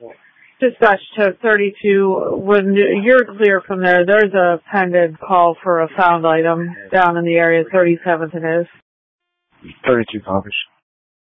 Dispatch to 32. When you're clear from there, there's a pending call for a found item down in the area. 37th it is. 32 copies.